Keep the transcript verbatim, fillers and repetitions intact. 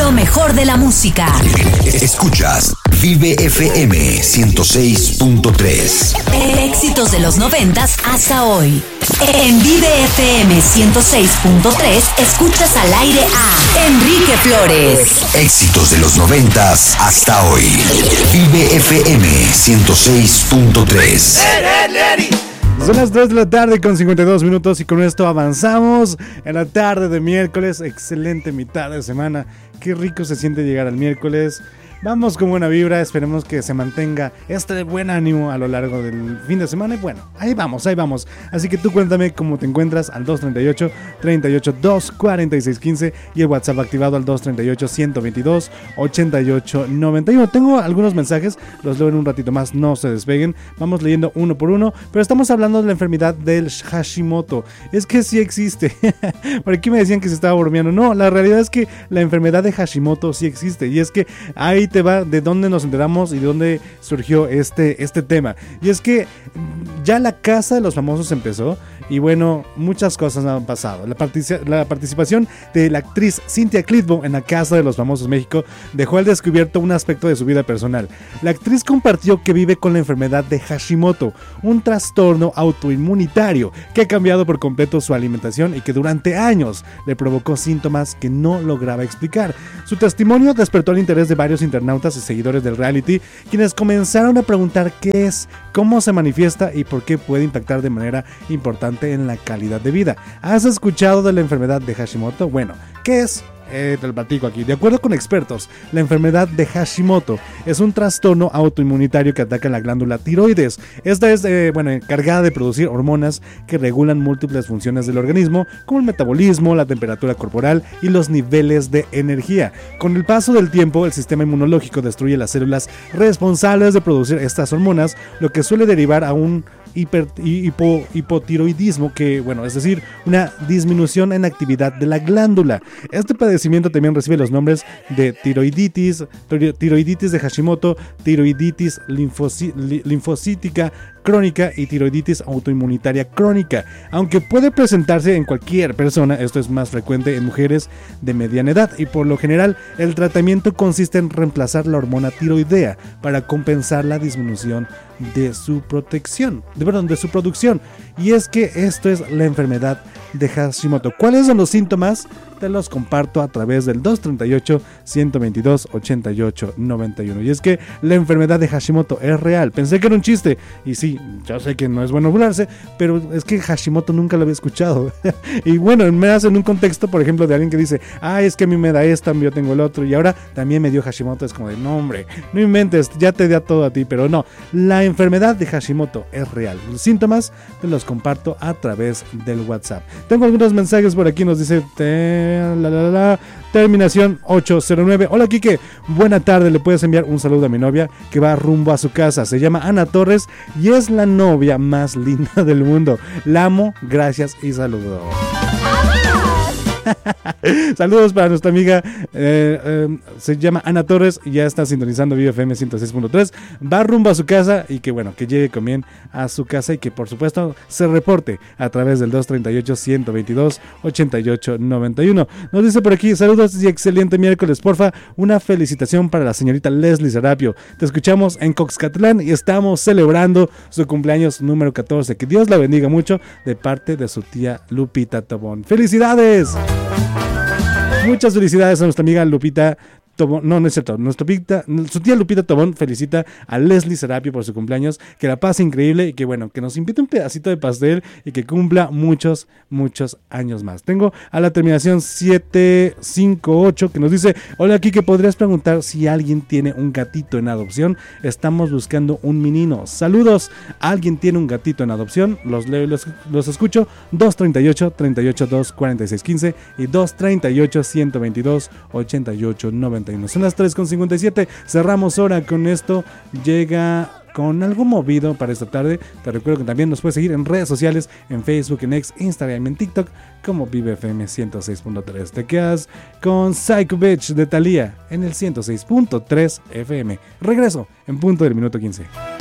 Lo mejor de la música. Escuchas Vive F M ciento seis punto tres. Éxitos de los noventas hasta hoy. En Vive F M ciento seis punto tres escuchas al aire a Enrique Flores. Éxitos de los noventas hasta hoy. Vive F M ciento seis punto tres. Son las tres de la tarde con cincuenta y dos minutos y con esto avanzamos en la tarde de miércoles. Excelente mitad de semana. Qué rico se siente llegar al miércoles. Vamos con buena vibra, esperemos que se mantenga este buen ánimo a lo largo del fin de semana. Y bueno, ahí vamos, ahí vamos. Así que tú cuéntame cómo te encuentras al dos treinta y ocho, treinta y ocho, dos cuarenta y seis quince y el WhatsApp activado al dos treinta y ocho, ciento veintidós, ochenta y ocho noventa y uno. Tengo algunos mensajes, los leo en un ratito más, no se despeguen. Vamos leyendo uno por uno, pero estamos hablando de la enfermedad del Hashimoto. Es que sí existe. Por aquí me decían que se estaba bromeando. No, la realidad es que la enfermedad de Hashimoto sí existe. Y es que hay te va de dónde nos enteramos y de dónde surgió este, este tema. Y es que ya la Casa de los Famosos empezó y bueno, muchas cosas han pasado. La, partici- la participación de la actriz Cynthia Clitbo en la Casa de los Famosos México dejó al descubierto un aspecto de su vida personal. La actriz compartió que vive con la enfermedad de Hashimoto, un trastorno autoinmunitario que ha cambiado por completo su alimentación y que durante años le provocó síntomas que no lograba explicar. Su testimonio despertó el interés de varios internautas y seguidores del reality, quienes comenzaron a preguntar qué es, cómo se manifiesta y por qué puede impactar de manera importante en la calidad de vida. ¿Has escuchado de la enfermedad de Hashimoto? Bueno, ¿qué es? Eh, te lo platico aquí. De acuerdo con expertos, la enfermedad de Hashimoto es un trastorno autoinmunitario que ataca la glándula tiroides. Esta es eh, bueno, encargada de producir hormonas que regulan múltiples funciones del organismo, como el metabolismo, la temperatura corporal y los niveles de energía. Con el paso del tiempo, el sistema inmunológico destruye las células responsables de producir estas hormonas, lo que suele derivar a un Hiper, hipo, hipotiroidismo, que bueno, es decir, una disminución en actividad de la glándula. Este padecimiento también recibe los nombres de tiroiditis, tiroiditis de Hashimoto, tiroiditis linfocí, linfocítica crónica y tiroiditis autoinmunitaria crónica. Aunque puede presentarse en cualquier persona, esto es más frecuente en mujeres de mediana edad y por lo general el tratamiento consiste en reemplazar la hormona tiroidea para compensar la disminución de su protección, de, perdón, de su producción. Y es que esto es la enfermedad de Hashimoto. ¿Cuáles son los síntomas? Te los comparto a través del dos treinta y ocho, ciento veintidós, ochenta y ocho noventa y uno. Y es que la enfermedad de Hashimoto es real. Pensé que era un chiste. Y sí, yo sé que no es bueno burlarse, pero es que Hashimoto nunca lo había escuchado. Y bueno, me hace en un contexto, por ejemplo, de alguien que dice, ah, es que a mí me da esto, yo tengo el otro, y ahora también me dio Hashimoto. Es como de, no hombre, no inventes, ya te da todo a ti. Pero no, la enfermedad de Hashimoto es real. Los síntomas te los comparto a través del WhatsApp. Tengo algunos mensajes por aquí, nos dice te, la, la, la, terminación ocho cero nueve. Hola Quique, buena tarde, le puedes enviar un saludo a mi novia que va rumbo a su casa. Se llama Ana Torres y es la novia más linda del mundo. La amo, gracias y saludos. Saludos para nuestra amiga, eh, eh, se llama Ana Torres y ya está sintonizando Vive F M ciento seis punto tres. Va rumbo a su casa y que bueno, que llegue con bien a su casa y que por supuesto se reporte a través del dos treinta y ocho, ciento veintidós, ochenta y ocho noventa y uno. Nos dice por aquí, saludos y excelente miércoles, porfa, una felicitación para la señorita Leslie Serapio. Te escuchamos en Coxcatlán y estamos celebrando su cumpleaños número catorce. Que Dios la bendiga mucho de parte de su tía Lupita Tobón. ¡Felicidades! Muchas felicidades a nuestra amiga Lupita Tobón, no, no es cierto, nuestra Lupita, su tía Lupita Tobón felicita a Leslie Serapio por su cumpleaños, que la pase increíble y que bueno, que nos invite un pedacito de pastel y que cumpla muchos, muchos años más. Tengo a la terminación siete cinco ocho que nos dice, hola aquí, que podrías preguntar si alguien tiene un gatito en adopción, estamos buscando un menino, saludos, alguien tiene un gatito en adopción, los leo y los, los escucho, dos treinta y ocho, treinta y ocho, dos cuarenta y seis quince y dos treinta y ocho, ciento veintidós, ochenta y ocho noventa. Son las tres con cincuenta y siete, cerramos hora con esto, llega con algo movido para esta tarde. Te recuerdo que también nos puedes seguir en redes sociales, en Facebook, en X, Instagram, en TikTok, como Vive F M ciento seis punto tres. Te quedas con Psycho Bitch de Thalía en el ciento seis punto tres F M. Regreso en punto del minuto quince.